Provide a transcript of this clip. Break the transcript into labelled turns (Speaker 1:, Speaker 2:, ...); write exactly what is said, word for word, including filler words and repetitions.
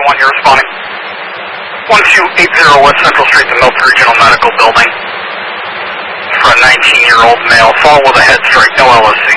Speaker 1: one, you're responding. one two eight zero West Central Street, the Milford Regional Medical Building. For a nineteen-year-old male, fall with a head strike, no L S C.